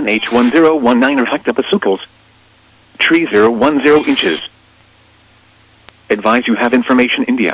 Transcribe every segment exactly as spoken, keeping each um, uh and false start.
H one zero one nine hectopascals. Tree zero one zero inches. Advise you have information India.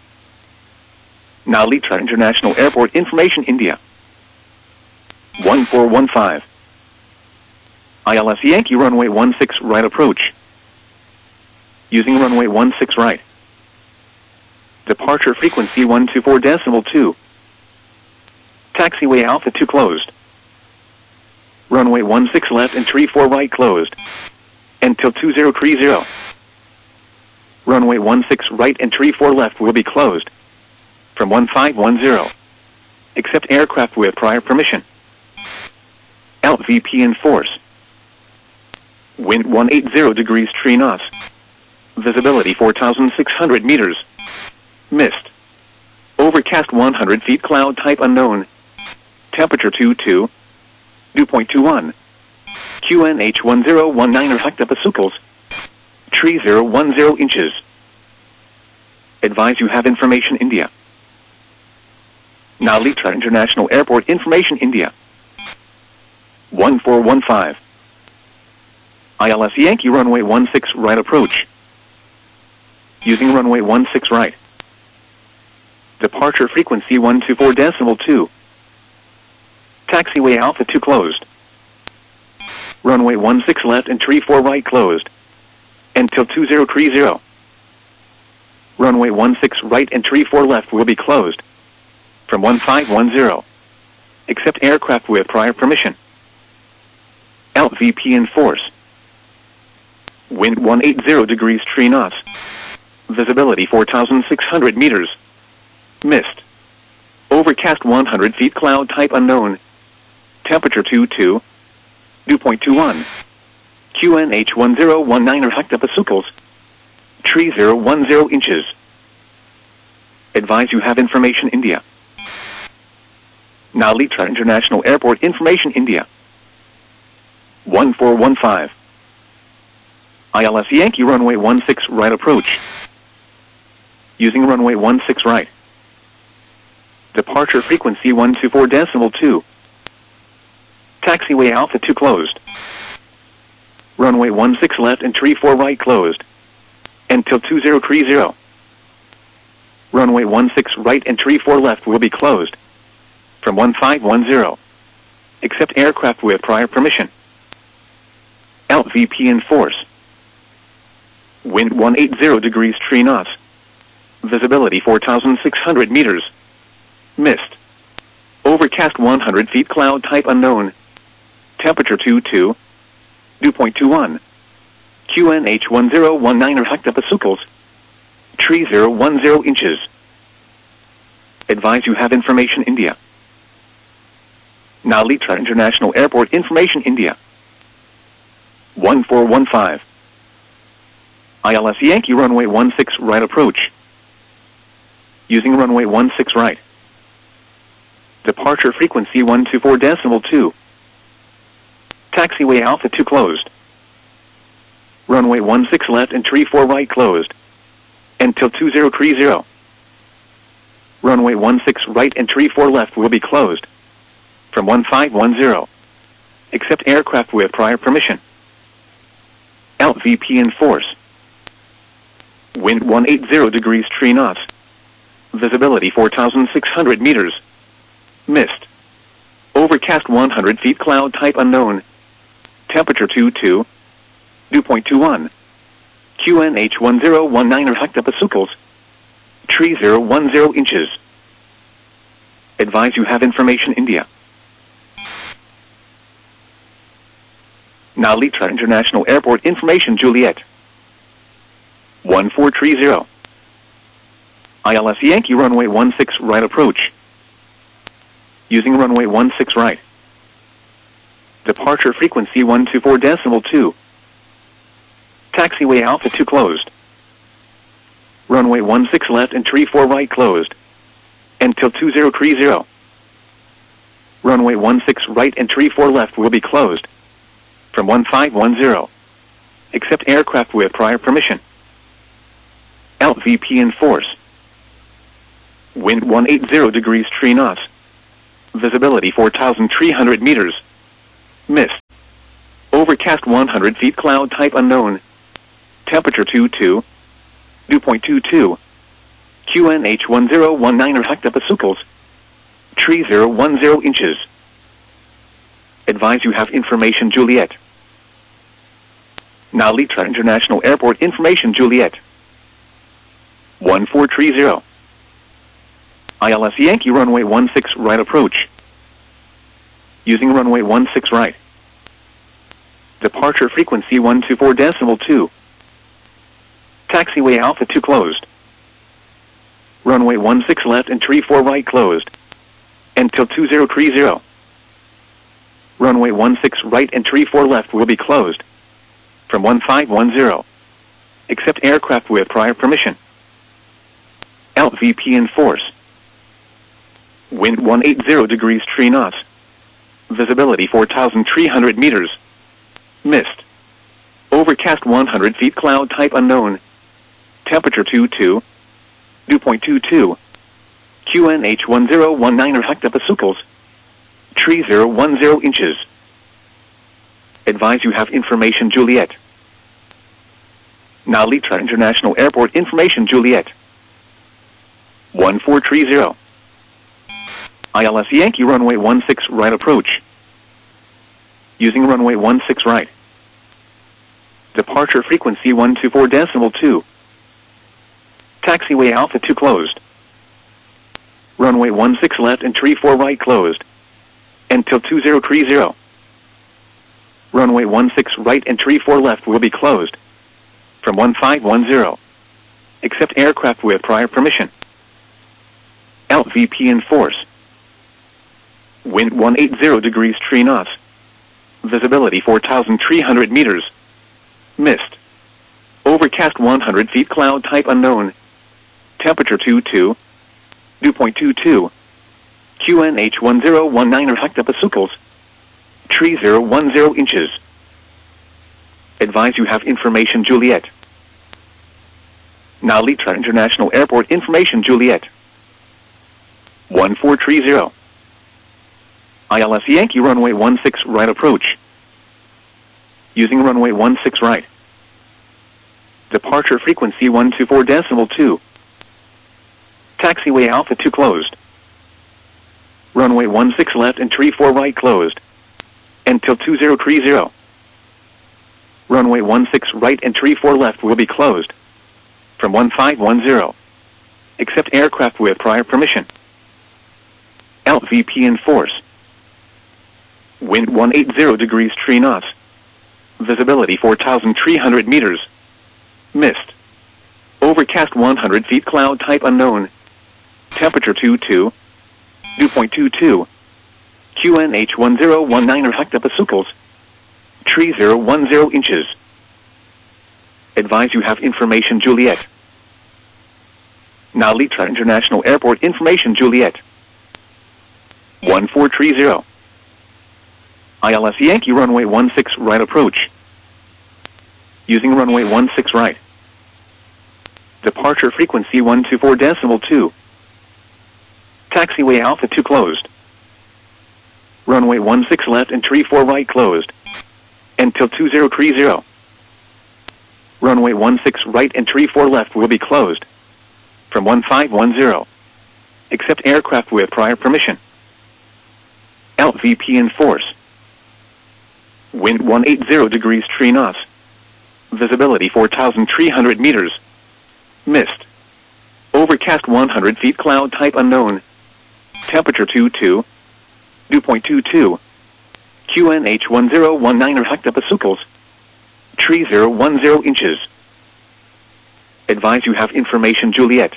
Now Litra International Airport information India. one four one five. I L S Yankee runway one six right approach. Using runway one six right. Departure frequency one two four decimal two. Taxiway Alpha two closed. Runway one six left and tree four right closed. Until two zero three zero. Runway one six right and tree four left will be closed. From one five one zero. Except aircraft with prior permission. L V P in force. Wind one eighty degrees three knots. Visibility four thousand six hundred meters. Mist. Overcast one hundred feet cloud type unknown. Temperature two two. Dew point two one. Q N H one zero one nine hectopascals. Tree zero one zero inches. Advise you have information India. Now Litra International Airport information India. one four one five. I L S Yankee runway one six right approach. Using runway one six right. Departure frequency one two four decimal two. Taxiway Alpha two closed. Runway one six left and tree four right closed. Until two zero three zero. Runway one six right and tree four left will be closed. From one five one zero. Except aircraft with prior permission. L V P in force. Wind one eighty degrees three knots. Visibility four thousand six hundred meters. Mist. Overcast one hundred feet cloud type unknown. Temperature two two. Dew point two one. Q N H one zero one nine hectopascals. Tree zero one zero inches. Advise you have information India. Now Litra International Airport information India. one four one five. I L S Yankee runway one six right approach. Using runway one six right. Departure frequency one two four decimal two. Taxiway Alpha two closed. Runway one six left and tree four right closed. Until two zero three zero. Runway one six right and tree four left will be closed. From one five one zero. Except aircraft with prior permission. L V P in force. Wind one eighty degrees three knots. Visibility four thousand six hundred meters. Mist. Overcast one hundred feet cloud type unknown. Temperature two two. Dew point two one. Q N H one zero one nine hectopascals. Tree zero one zero inches. Advise you have information India. Now Litra International Airport information India. one four one five. I L S Yankee runway one six right approach. Using runway one six right. Departure frequency one two four decimal two. Taxiway Alpha two closed. Runway one six left and tree four right closed. Until two zero three zero. Runway one six right and tree four left will be closed. From one five one zero. Except aircraft with prior permission. L V P in force. Wind one eighty degrees three knots. Visibility four thousand six hundred meters. Mist. Overcast one hundred feet cloud type unknown. Temperature two two. Dew point two one. Q N H one zero one nine hectopascals. Tree zero one zero inches. Advise you have information India. Now Litra International Airport information Juliet. one four three zero. I L S Yankee runway one six right approach. Using runway one six right. Departure frequency one two four decimal two. Taxiway Alpha two closed. Runway one six left and tree four right closed. Until two zero three zero. Runway one six right and tree four left will be closed. From one five one zero. Except aircraft with prior permission. L V P in force. Wind one eighty degrees three knots. Visibility four thousand three hundred meters. Mist. Overcast one hundred feet, cloud type unknown. Temperature twenty-two. Dew point two two. Q N H one zero one nine hectopascals. Tree zero one zero inches. Advise you have information Juliet. Now Litra International Airport information Juliet. one four three zero. I L S Yankee runway one six right approach. Using runway one six right. Departure frequency one two four decimal two. Taxiway Alpha two closed. Runway one six left and tree four right closed. Until two zero three zero. Runway one six right and tree four left will be closed. From one five one zero. Except aircraft with prior permission. L V P in force. Wind one eighty degrees three knots. Visibility four thousand three hundred meters. Mist. Overcast one hundred feet, cloud type unknown. Temperature twenty-two. Dew point two two. Q N H one zero one nine hectopascals. Tree zero one zero inches. Advise you have information Juliet. Now Litra International Airport information Juliet. one four three zero. I L S Yankee runway one six right approach. Using runway one six right. Departure frequency one two four decimal two. Taxiway Alpha two closed. Runway one six left and tree four right closed. Until two zero three zero. Runway one six right and tree four left will be closed. From one five one zero. Except aircraft with prior permission. L V P in force. Wind one eighty degrees three knots. Visibility four thousand three hundred meters. Mist. Overcast one hundred feet, cloud type unknown. Temperature twenty-two. Dew point two two. Q N H one zero one nine hectopascals. Tree zero one zero inches. Advise you have information Juliet. Now Litra International Airport information Juliet. one four three zero. I L S Yankee runway one six right approach. Using runway one six right. Departure frequency one two four decimal two. Taxiway Alpha two closed. Runway one six left and tree four right closed. Until two zero three zero. Runway one six right and tree four left will be closed. From one five one zero. Except aircraft with prior permission. L V P in force. Wind one eighty degrees three knots. Visibility four thousand three hundred meters. Mist. Overcast one hundred feet, cloud type unknown. Temperature twenty-two. Dew point two two. Q N H one zero one nine hectopascals. Tree zero one zero inches. Advise you have information Juliet. Now Litra International Airport information Juliet. one four three zero. I L S Yankee runway one six right approach. Using runway one six right. Departure frequency one two four decimal two. Taxiway Alpha two closed. Runway one six left and tree four right closed. Until two zero three zero. Runway one six right and tree four left will be closed. From one five one zero. Except aircraft with prior permission. L V P in force. Wind one eighty degrees three knots. Visibility four thousand three hundred meters. Mist. Overcast one hundred feet, cloud type unknown. Temperature twenty-two. Dew point two two. Q N H one zero one nine hectopascals. Tree zero one zero inches. Advise you have information Juliet.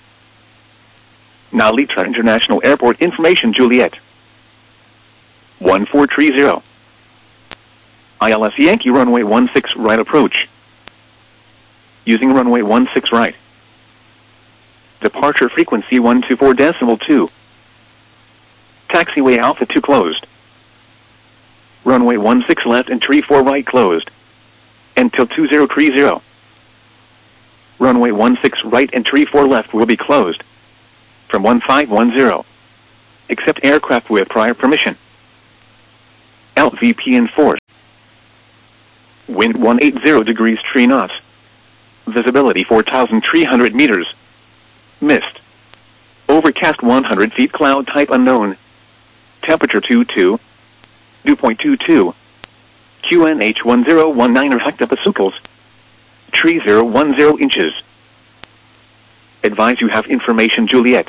Now Litra International Airport information Juliet. one four three zero. I L S Yankee runway one six right approach. Using runway one six right. Departure frequency one two four decimal two. Taxiway Alpha two closed. Runway one six left and tree four right closed. Until two zero three zero. Runway one six right and tree four left will be closed. From one five one zero. Except aircraft with prior permission. L V P in force. Wind one eighty degrees three knots. Visibility four thousand three hundred meters. Mist. Overcast one hundred feet, cloud type unknown. Temperature twenty-two. Dew point two two. Q N H one zero one nine hectopascals. Tree zero one zero inches. Advise you have information Juliet.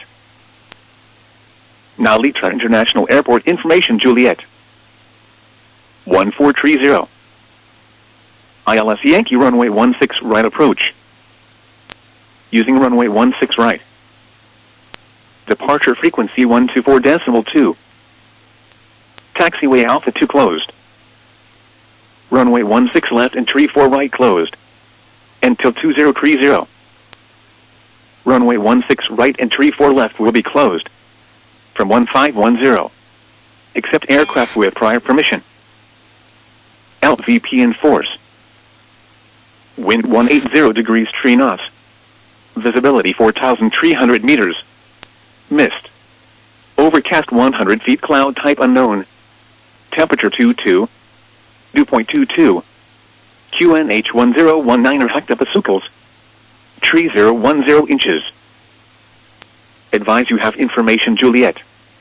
Now Litra International Airport information Juliet. one four three zero. I L S Yankee runway one six right approach. Using runway one six right. Departure frequency one two four decimal two. Taxiway Alpha two closed. Runway one six left and three four right closed. Until two zero three zero. Runway one six right and three four left will be closed. From one five one zero. Except aircraft with prior permission. L V P in force. Wind one eighty degrees three knots. Visibility four thousand three hundred meters. Mist. Overcast one hundred feet, cloud type unknown. Temperature twenty-two. Dew point two two. Q N H one zero one nine hectopascals. Tree zero one zero inches. Advise you have information Juliet.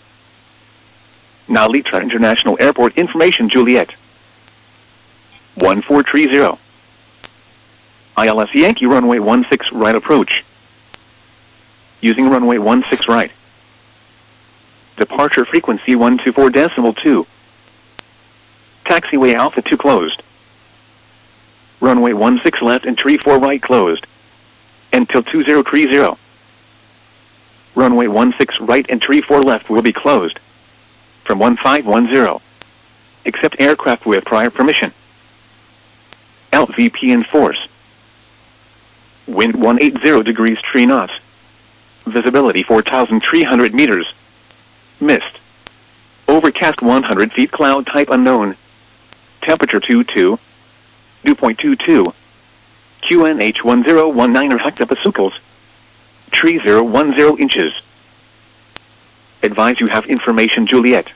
Now Litra International Airport information Juliet. one four three zero. I L S Yankee runway one six right approach. Using runway one six right. Departure frequency one two four decimal two. Taxiway Alpha two closed. Runway one six left and three four right closed. Until two zero three zero. Runway one six right and three four left will be closed. From one five one zero. Except aircraft with prior permission. L V P in force. Wind one eighty degrees three knots. Visibility four thousand three hundred meters. Mist. Overcast one hundred feet, cloud type unknown. Temperature twenty-two. Dew point two two. Q N H one zero one nine hectopascals. Tree zero one zero inches. Advise you have information Juliet.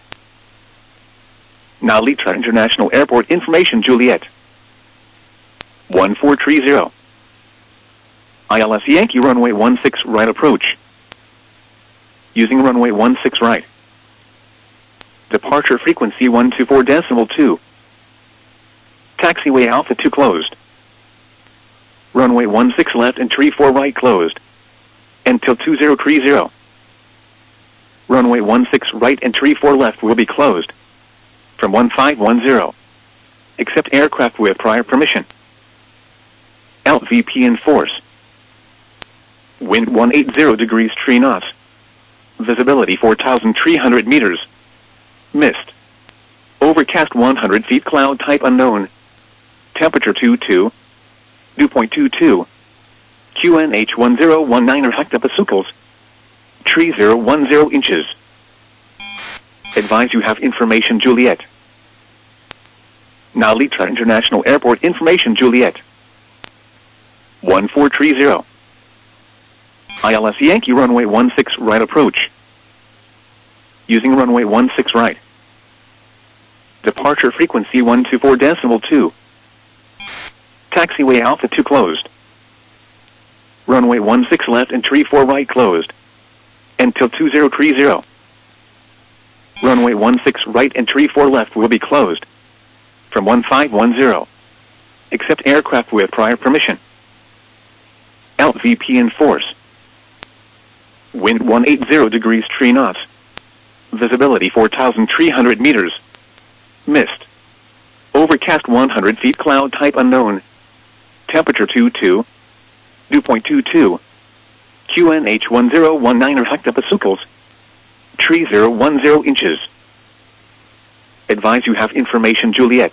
Now Litra International Airport information Juliet. one four three zero. I L S Yankee runway one six right approach. Using runway one six right. Departure frequency one two four decimal two. Taxiway Alpha two closed. Runway one six left and three four right closed. Until two zero three zero. Runway one six right and three four left will be closed. From one five one zero. Except aircraft with prior permission. L V P in force. Wind one eighty degrees three knots. Visibility four thousand three hundred meters. Mist. Overcast one hundred feet, cloud type unknown. Temperature twenty-two. Dew point two two. Q N H one zero one nine hectopascals. Tree zero one zero inches. Advise you have information Juliet. Now Litra International Airport information Juliet. one four three zero. I L S Yankee runway one six right approach. Using runway one six right. Departure frequency one two four decimal two. Taxiway Alpha two closed. Runway one six left and three four right closed. Until two zero three zero. Runway one six right and three four left will be closed. From one five one zero. Except aircraft with prior permission. L V P in force. Wind one eighty degrees three knots. Visibility four thousand three hundred meters. Mist. Overcast one hundred feet, cloud type unknown. Temperature twenty-two. Dew point two two. Q N H one zero one nine hectopascals. Tree zero one zero inches. Advise you have information Juliet.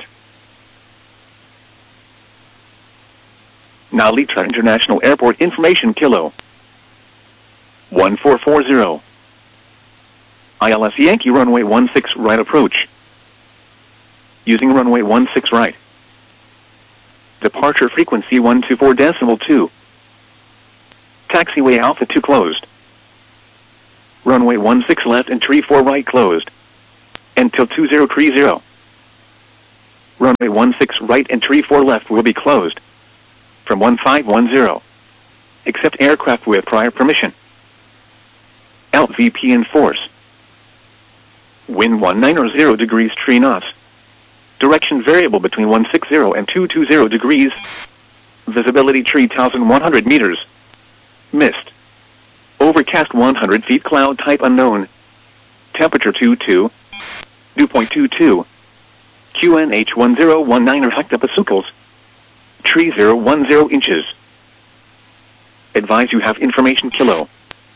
Now Litra International Airport information Kilo. one four four zero. I L S Yankee runway one six right approach. Using runway one six right. Departure frequency one two four decimal two. Taxiway Alpha two closed. Runway one six left and three four right closed. Until two zero three zero. Runway one six right and tree four left will be closed from one five one zero. Accept aircraft with prior permission. L V P in force. Wind one nine zero degrees three knots. Direction variable between one six zero and two two zero degrees. Visibility three thousand one hundred meters. Mist. Overcast one hundred feet, cloud type unknown. Temperature two two. Dew point two two. Q N H one zero one nine hectopascals. Tree zero one zero inches. Advise you have information kilo.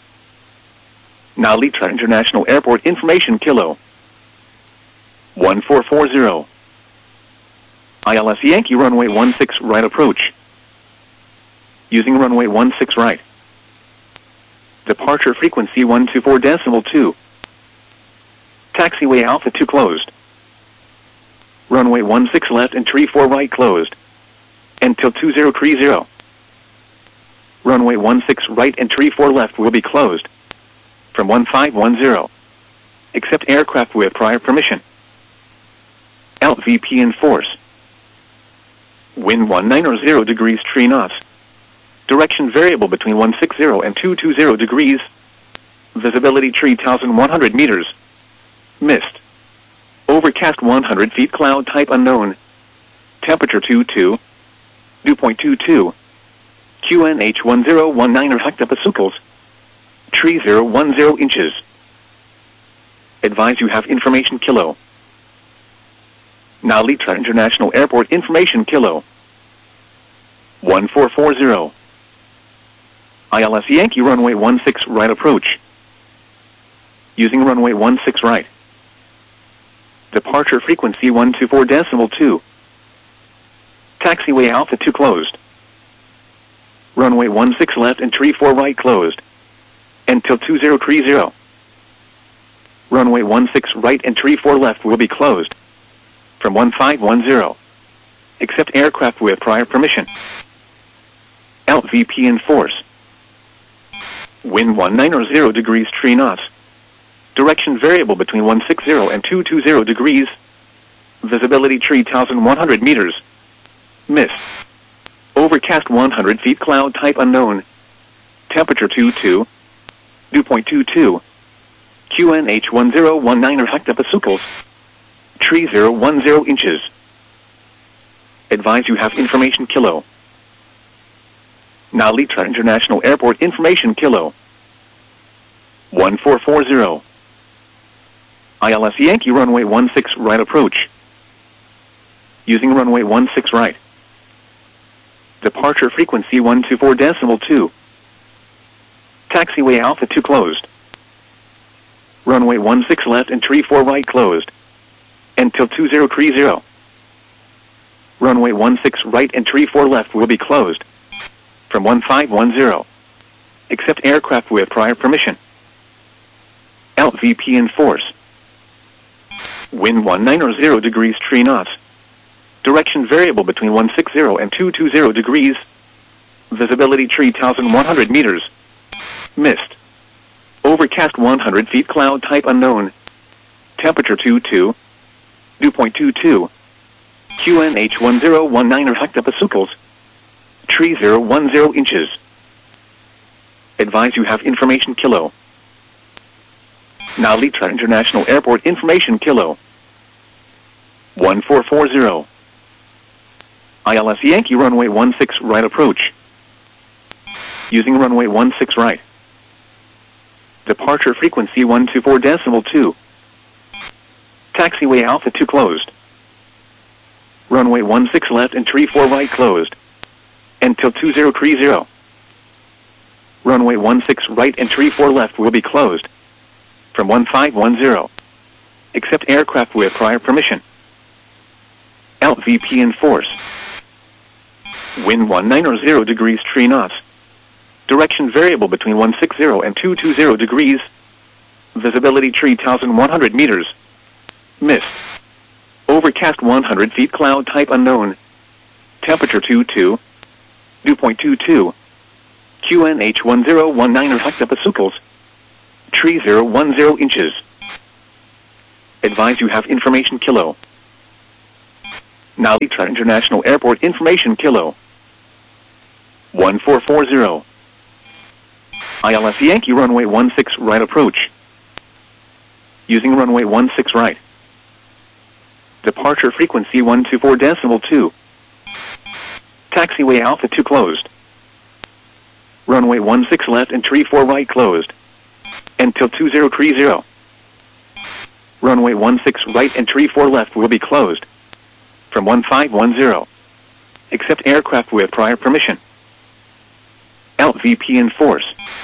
Now Litra International Airport information kilo. one four four zero. I L S Yankee runway one six right approach. Using runway one six right. Departure frequency one two four decimal two. Taxiway Alpha two closed. Runway one six left and tree four right closed. Until two zero three zero. Runway one six right and tree four left will be closed from one five one zero. Accept aircraft with prior permission. L V P in force. Wind one nine zero degrees three knots. Direction variable between one six zero and two two zero degrees. Visibility three thousand one hundred meters. Mist. Overcast one hundred feet, cloud type unknown. Temperature two two. Dew point two two. Q N H one zero one nine hectopascals. Tree zero one zero inches. Advise you have information kilo. Now Litra International Airport information kilo. one four four zero. I L S Yankee runway one six right approach. Using runway one six right. Departure frequency one two four decimal two. Taxiway Alpha two closed. Runway one six left and tree four right closed. Until two zero three zero. Runway one six right and tree four left will be closed from one five one zero. Accept aircraft with prior permission. L V P in force. Wind one nine zero degrees three knots. Direction variable between one six zero and two two zero degrees. Visibility three thousand one hundred meters. Mist. Overcast one hundred feet, cloud type unknown. Temperature two two. Dew point two two. Q N H one zero one nine hectopascals. Tree zero one zero inches. Advise you have information kilo. Now Litra International Airport information kilo. one four four zero. I L S Yankee runway one six right approach. Using runway one six right. Departure frequency one two four decimal two. Taxiway Alpha two closed. Runway one six left and tree four right closed. Until two zero three zero. Runway one six right and tree four left will be closed from one five one zero. Accept aircraft with prior permission. L V P in force. Wind one nine zero degrees three knots. Direction variable between one six zero and two two zero degrees. Visibility three thousand one hundred meters. Mist. Overcast one hundred feet, cloud type unknown. Temperature two two. Dew point two two. Q N H one zero one nine hectopascals. Tree zero one zero inches. Advise you have information kilo. Now Litra International Airport information kilo. one four four zero. I L S Yankee runway one six right approach. Using runway one six right. Departure frequency one two four decimal two. Taxiway Alpha two closed. Runway one six left and tree four right closed. Until two zero three zero. Runway one six right and tree four left will be closed from one five one zero. Accept aircraft with prior permission. L V P in force. Wind one nine zero degrees three knots. Direction variable between one six zero and two two zero degrees. Visibility three thousand one hundred meters. Mist. Overcast one hundred feet, cloud type unknown. Temperature two two. Dew point two two. Q N H one zero one nine hectopascals. Tree zero one zero inches. Advise you have information kilo. Now Litra International Airport information kilo. one four four zero. I L S Yankee runway one six right approach. Using runway one six right. Departure frequency one two four decimal two. Taxiway Alpha two closed. Runway one six left and three four right closed. Until two zero three zero. Runway one six right and three four left will be closed. From one five one zero. Except aircraft with prior permission. L V P in force.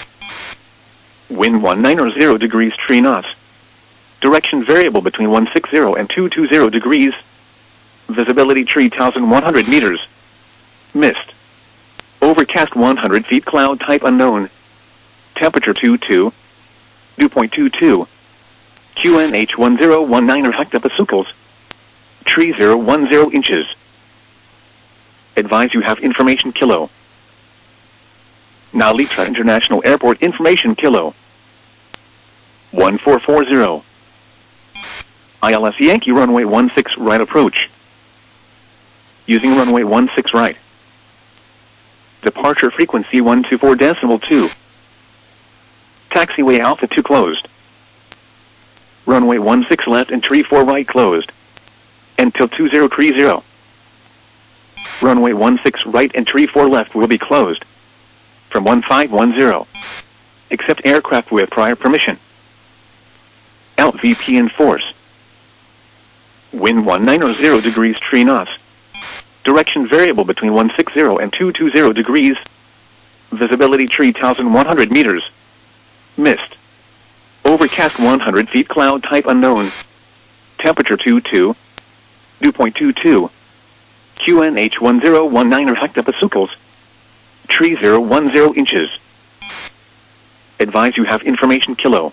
Wind one nine zero degrees three knots. Direction variable between one sixty and two twenty degrees. Visibility three thousand one hundred meters. Mist. Overcast one hundred feet, cloud type unknown. Temperature two two. Dew point two two. Q N H one zero one nine hectopascals. three zero one zero inches. Advise you have information kilo. Now Litra International Airport information kilo. one four four zero. I L S Yankee runway one six right approach. Using runway one six right. Departure frequency one two four decimal two. Taxiway Alpha two closed. Runway one six left and three four right closed. Until two zero three zero. Runway one six right and three four left will be closed. From one five one zero. Except aircraft with prior permission. L V P in force. Wind one nine zero degrees three knots. Direction variable between one sixty and two twenty degrees. Visibility three thousand one hundred meters. Mist. Overcast one hundred feet, cloud type unknown. Temperature two two. Dew point two two. Q N H one zero one nine hectopascals. three zero one zero inches. Advise you have information kilo.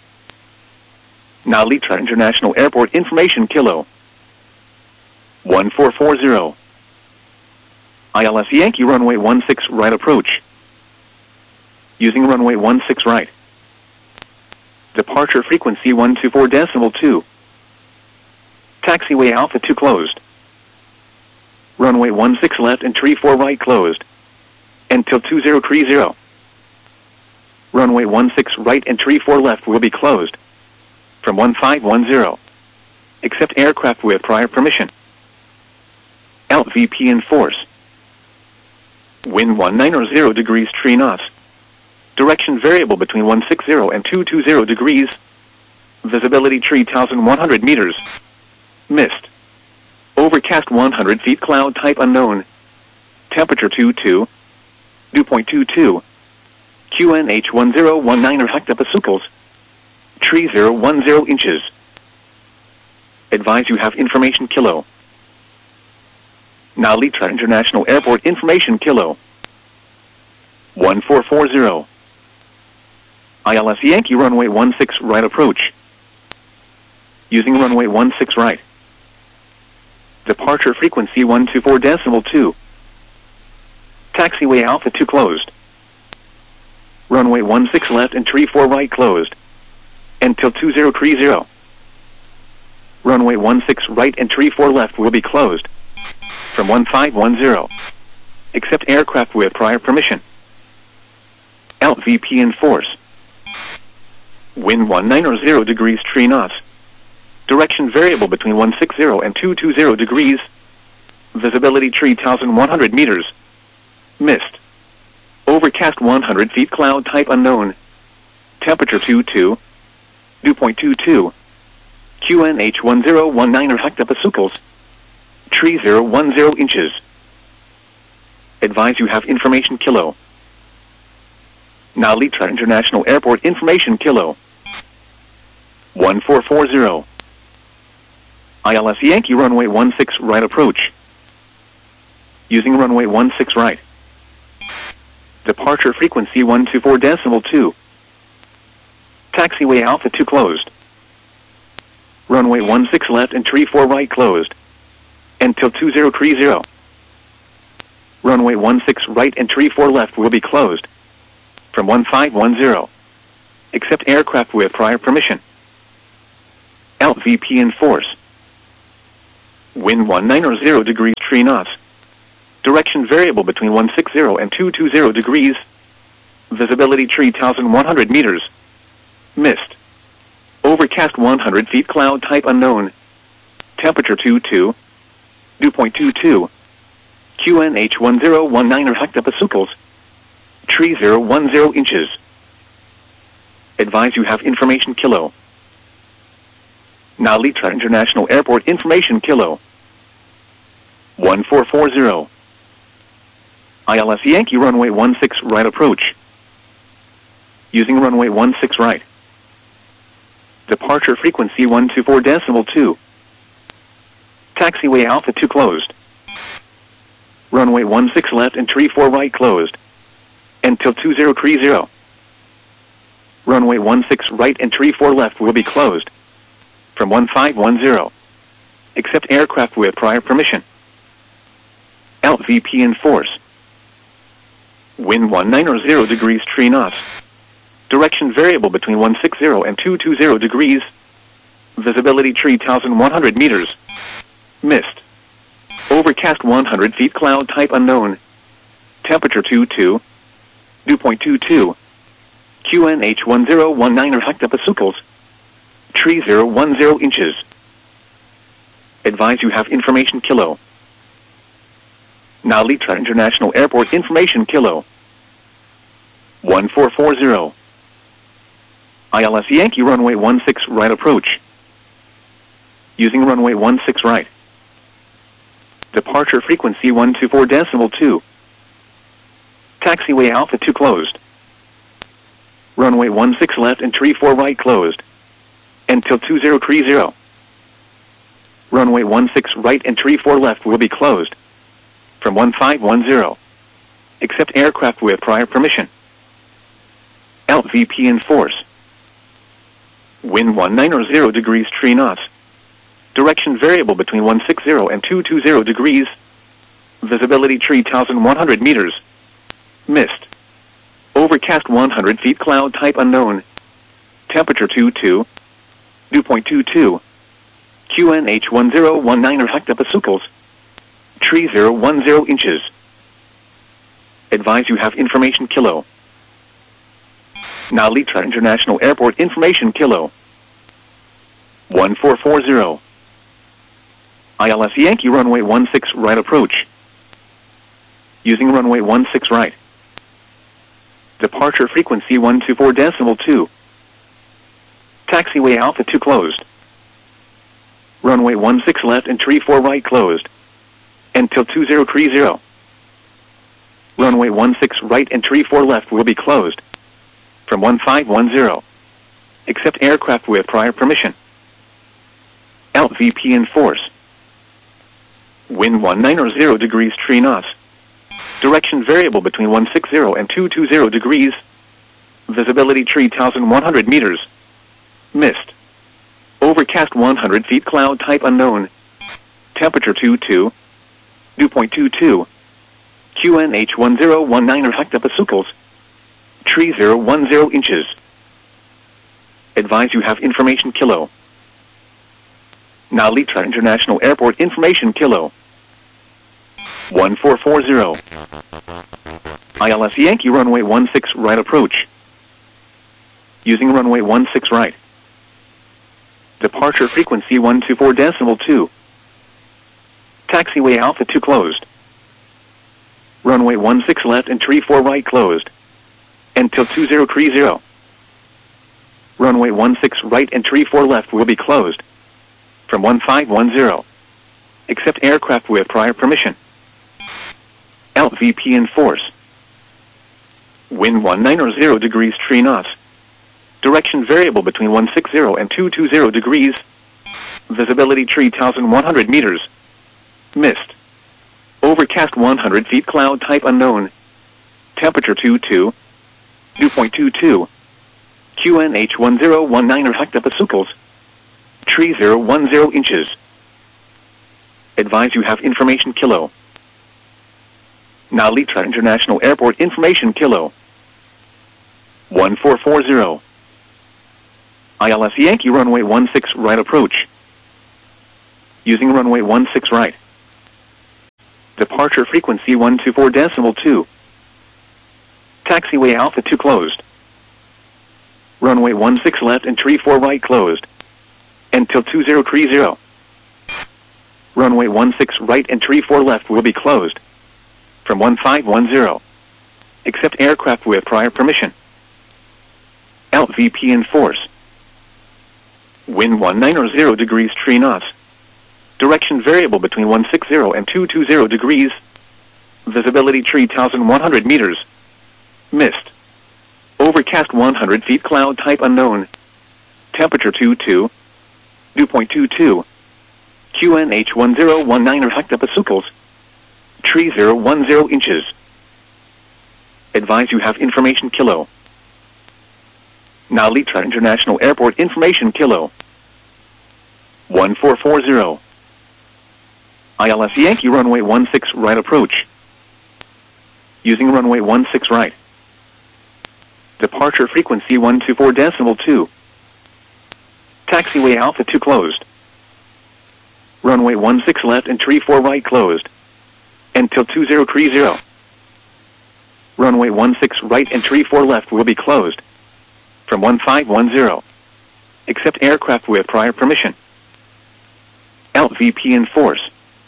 Now Litra International Airport information kilo. one four four zero. I L S Yankee runway one six right approach. Using runway one six right. Departure frequency one two four decimal two. Taxiway Alpha two closed. Runway one six left and three four right closed. Until two zero three zero. Runway one six right and three four left will be closed. From one five one zero. Except aircraft with prior permission. L V P in force. Wind one nine zero degrees three knots. Direction variable between one sixty and two twenty degrees. Visibility three thousand one hundred meters. Mist. Overcast one hundred feet, cloud type unknown. Temperature two two. Dew point two two. Q N H one zero one nine hectopascals. three zero one zero inches. Advise you have information kilo. Now Litra International Airport information kilo. one four four zero. I L S Yankee runway one six right approach. Using runway one six right. Departure frequency one two four decimal two. Taxiway Alpha two closed. Runway one six left and three four right closed. Until two zero three zero. Runway one six right and three four left will be closed. From one five one zero. Except aircraft with prior permission. L V P in force. Wind one nine zero degrees three knots. Direction variable between one sixty and two twenty degrees. Visibility three thousand one hundred meters. Mist. Overcast one hundred feet, cloud type unknown. Temperature two two. Dew point two two. Q N H one zero one nine hectopascals. three zero one zero inches. Advise you have information kilo. Now Litra International Airport information kilo. one four four zero. I L S Yankee runway one six right approach. Using runway one six right. Departure frequency one two four decimal two. Taxiway Alpha two closed. Runway one six left and three four right closed. Until two zero three zero. Runway one six right and three four left will be closed. From one five one zero. Except aircraft with prior permission. L V P in force. Wind one nine zero degrees three knots. Direction variable between one sixty and two twenty degrees. Visibility three thousand one hundred meters. Mist. Overcast one hundred feet. Cloud type unknown. Temperature twenty-two. Dew point twenty-two. Q N H one zero one nine hectopascals. Tree zero one zero inches. Advise you have information kilo. Nalitra International Airport information kilo. one four four zero. I L S Yankee runway one six right approach. Using runway one six right. Departure frequency one two four decimal two. Taxiway Alpha two closed. Runway one six left and three four right closed. Until two zero three zero. Runway one six right and three four left will be closed. From one five one zero. Except aircraft with prior permission. L V P in force. Wind one nine zero degrees three knots. Direction variable between one sixty and two twenty degrees. Visibility three thousand one hundred meters. Mist. Overcast one hundred feet. Cloud type unknown. Temperature twenty-two. Dew point twenty-two. Q N H one zero one nine hectopascals. Tree zero one zero inches. Advise you have information kilo. Nalitra International Airport information kilo. one four four zero. I L S Yankee runway one six right approach. Using runway one six right. Departure frequency one two four decimal two. Taxiway Alpha two closed. Runway one six left and three four right closed. Until two zero three zero. Runway one six right and three four left will be closed. From one five one zero. Except aircraft with prior permission. L V P in force. Wind one nine zero degrees three knots. Direction variable between one sixty and two twenty degrees. Visibility three thousand one hundred meters. Mist. Overcast one hundred feet. Cloud type unknown. Temperature twenty-two. Dew point twenty-two. Q N H one zero one nine hectopascals. Tree zero one zero inches. Advise you have information kilo. Nalitra International Airport information kilo. one four four zero. I L S Yankee runway one six right approach. Using runway one six right. Departure frequency one two four decimal two. Taxiway Alpha two closed. Runway one six left and three four right closed. Until two zero three zero. Runway one six right and three four left will be closed. From one five one zero. Except aircraft with prior permission. L V P in force. Wind one nine zero degrees three knots. Direction variable between one sixty and two twenty degrees. Visibility three thousand one hundred meters. Mist. Overcast one hundred feet. Cloud type unknown. Temperature twenty-two. Dew point twenty-two. Q N H one zero one nine hectopascals. Tree zero one zero inches. Advise you have information kilo. Nalitra International Airport information kilo. one four four zero. I L S Yankee runway one six right approach. Using runway one six right. Departure frequency one two four decimal two. Taxiway Alpha two closed. Runway one six left and three four right closed. Until two zero three zero. Runway one six right and three four left will be closed. From one five one zero. Except aircraft with prior permission. L V P in force. Wind one nine zero degrees three knots. Direction variable between one sixty and two twenty degrees. Visibility three thousand one hundred meters. Mist. Overcast one hundred feet. Cloud type unknown. Temperature twenty-two. Dew point twenty-two. Q N H one zero one nine hectopascals. Tree zero one zero inches. Advise you have information kilo. Nalitra International Airport information kilo. one four four zero. I L S Yankee runway one six right approach. Using runway one six right. Departure frequency one two four decimal two. Taxiway Alpha two closed. Runway one six left and tree four right closed. Until two zero three zero. Runway one six right and tree four left will be closed. From one five one zero. Except aircraft with prior permission. L V P in force. Wind one nine zero degrees three knots. Direction variable between one sixty and two twenty degrees. Visibility three thousand one hundred meters. Mist. Overcast one hundred feet, cloud type unknown. Temperature two two. Dew point two two. Q N H one zero one nine hectopascals. Tree zero one zero inches. Advise you have information kilo. Now Litra International Airport information kilo. one four four zero. I L S Yankee runway one six right approach. Using runway one six right. Departure frequency one two four decimal two. Taxiway Alpha two closed. Runway one six left and tree four right closed. Until two zero three zero. Runway one six right and tree four left will be closed. From one five one zero. Except aircraft with prior permission. L V P in force.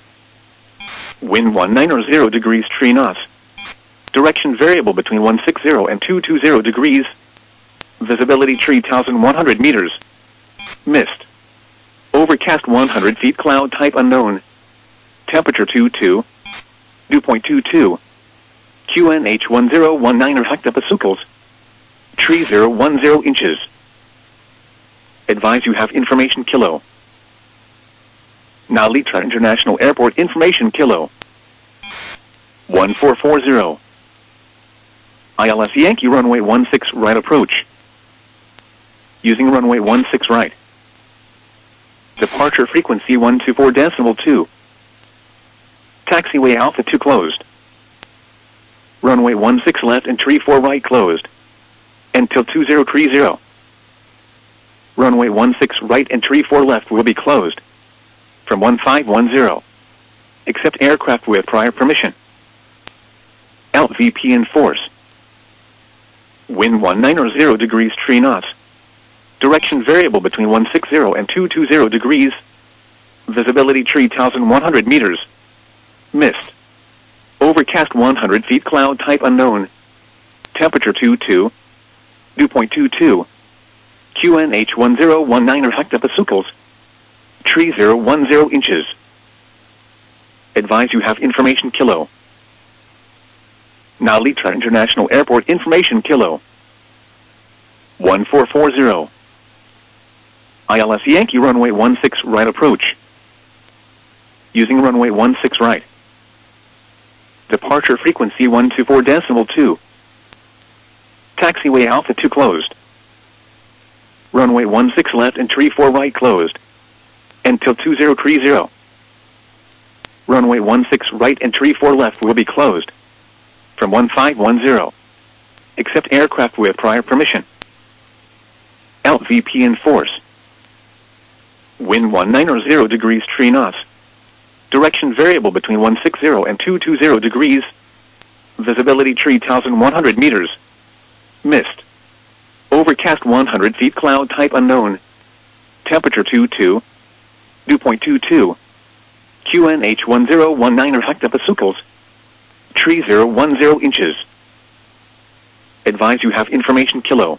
Wind one nine zero degrees three knots. Direction variable between one sixty and two twenty degrees. Visibility three thousand one hundred meters. Mist. Overcast one hundred feet, cloud type unknown. Temperature two two. Dew point two two. Q N H one zero one nine hectopascals. Tree zero one zero inches. Advise you have information kilo. Now Litra International Airport information kilo. one four four zero. I L S Yankee runway one six right approach. Using runway one six right. Departure frequency one two four decimal two. Taxiway Alpha two closed. Runway one six left and tree four right closed. Until two zero three zero. Runway one six right and tree four left will be closed. From one five one zero. Except aircraft with prior permission. L V P in force. Wind one nine zero degrees three knots. Direction variable between one sixty and two twenty degrees. Visibility three thousand one hundred meters. Mist. Overcast one hundred feet, cloud type unknown. Temperature two two. Dew point two two. Q N H one zero one nine hectopascals. Tree zero one zero inches. Advise you have information kilo. Now Litra International Airport information kilo. one four four zero. I L S Yankee runway one six right approach. Using runway one six right. Departure frequency one two four decimal two. Taxiway Alpha two closed. Runway one six left and tree four right closed. Until two zero three zero. Runway one six right and tree four left will be closed. From one five one zero. Except aircraft with prior permission. L V P in force. Wind one nine zero degrees three knots. Direction variable between one sixty and two twenty degrees. Visibility three thousand one hundred meters. Mist. Overcast one hundred feet, cloud type unknown. Temperature two two. Dew point two two. Q N H one zero one nine hectopascals. Tree zero one zero inches. Advise you have information kilo.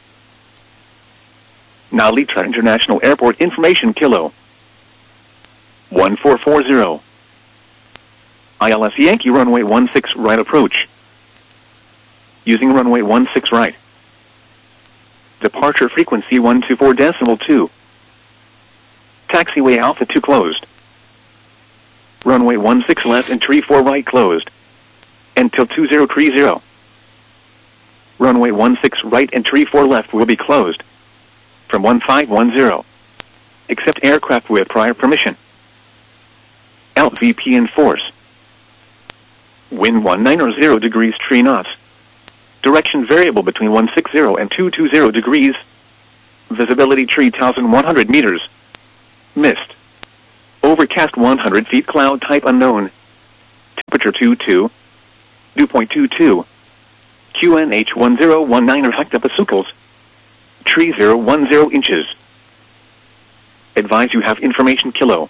Now Litra International Airport information kilo. one four four zero. I L S Yankee runway one six right approach. Using runway one six right. Departure frequency one two four decimal two. Taxiway Alpha two closed. Runway one six left and tree four right closed. Until two zero three zero. Runway one six right and tree four left will be closed. From one five one zero. Except aircraft with prior permission. L V P in force. Wind one nine zero degrees three knots. Direction variable between one sixty and two twenty degrees. Visibility three thousand one hundred meters. Mist. Overcast one hundred feet, cloud type unknown. Temperature twenty-two. Dew point twenty-two. Q N H one zero one nine hectopascals. Tree zero one zero inches. Advise you have information kilo.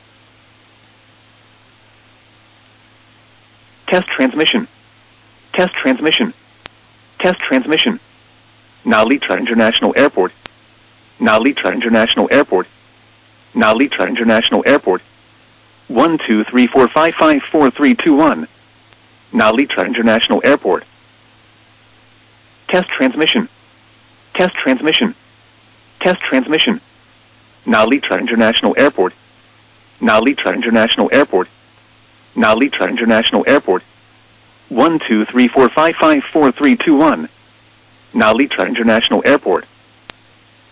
Test transmission. Test transmission. Test transmission. Nalitra International Airport. Nalitra International Airport. Nalitra International Airport. one two three four five five four three two one. Nalitra International Airport. Test transmission. Test transmission. Test transmission. Nalitra International Airport. Nalitra International Airport. Nalitra International Airport. one two three four five five four three two one. Nalitra International Airport.